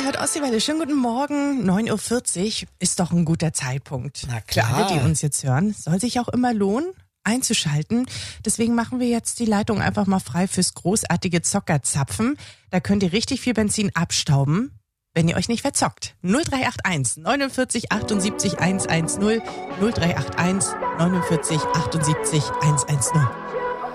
ihr hört Ostseewelle. Schönen guten Morgen, 9.40 Uhr ist doch ein guter Zeitpunkt. Na klar. Für alle, die uns jetzt hören. Soll sich auch immer lohnen, einzuschalten. Deswegen machen wir jetzt die Leitung einfach mal frei fürs großartige Zockerzapfen. Da könnt ihr richtig viel Benzin abstauben, wenn ihr euch nicht verzockt. 0381 49 78 110 0381 49 78 110.